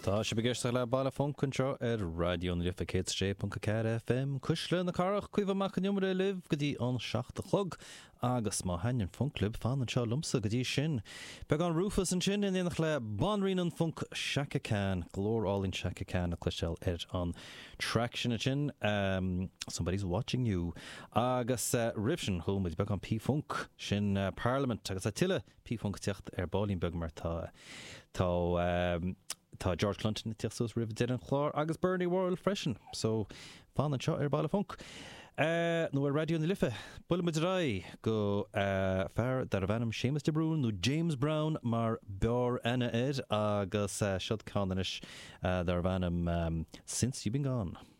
Tá sé begéiste le bailla funkonseo radio na lifa K.J.K FM Cuisle na carach cuiomhach an numar liv go dtí an 7 chlog agus má hain funklub fan an seo lumsa go dtí sin. Beg an Rufus an sin in nach le banrín an funk Shaka Khan, glór all in Shaka Khan a cluisiil an traction a sin. Somebody's watching you. Agus ripsin home beg an P-funk sin Parliament agus a tiile P-funk techt bálín beg mar tá George Clinton tiachsos rih an chlár agus Bernie Worrell freisin, so fan an seo bailla funk. nó radio na lifa bulamid rai go fear dar bhanam Seamus de Bruin nó James Brown mar bear ana agus siod cánanis dar bhanam Since You've Been Gone.